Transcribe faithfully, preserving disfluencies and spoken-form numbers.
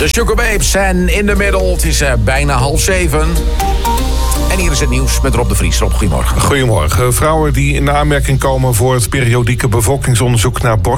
De Sugar Babes en In the Middle. Het is uh, bijna half zeven. En hier is het nieuws met Rob de Vries. Rob, goedemorgen. Goedemorgen. Vrouwen die in aanmerking komen voor het periodieke bevolkingsonderzoek naar borst